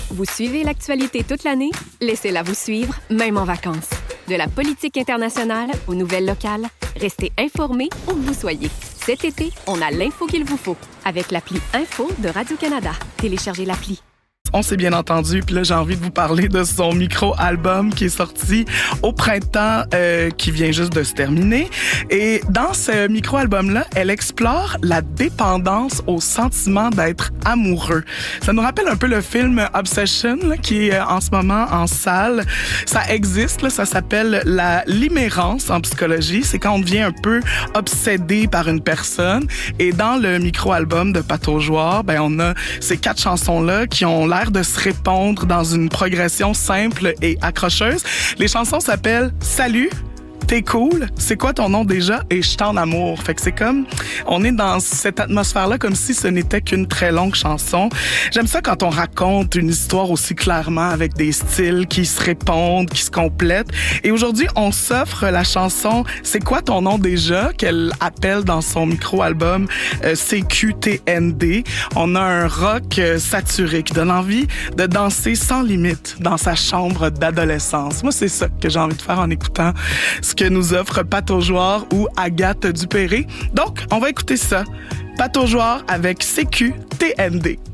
Vous suivez l'actualité toute l'année? Laissez-la vous suivre, même en vacances. De la politique internationale aux nouvelles locales, restez informés où que vous soyez. Cet été, on a l'info qu'il vous faut avec l'appli Info de Radio-Canada. Téléchargez l'appli. On s'est bien entendu, puis là, j'ai envie de vous parler de son micro-album qui est sorti au printemps, qui vient juste de se terminer. Et dans ce micro-album-là, elle explore la dépendance au sentiment d'être amoureux. Ça nous rappelle un peu le film Obsession, là, qui est en ce moment en salle. Ça existe, là, ça s'appelle la limérance en psychologie. C'est quand on devient un peu obsédé par une personne. Et dans le micro-album de Pataugeoire, ben, on a ces 4 chansons-là qui ont l'air de se répondre dans une progression simple et accrocheuse. Les chansons s'appellent « Salut », t'es cool, c'est quoi ton nom déjà? Et je t'en amour. Fait que c'est comme, on est dans cette atmosphère-là comme si ce n'était qu'une très longue chanson. J'aime ça quand on raconte une histoire aussi clairement avec des styles qui se répondent, qui se complètent. Et aujourd'hui, on s'offre la chanson C'est quoi ton nom déjà? Qu'elle appelle dans son micro-album CQTND. On a un rock saturé qui donne envie de danser sans limite dans sa chambre d'adolescence. Moi, c'est ça que j'ai envie de faire en écoutant ce que nous offre Pataugeoire ou Agathe Dupéré. Donc, on va écouter ça. Pataugeoire avec CQTND.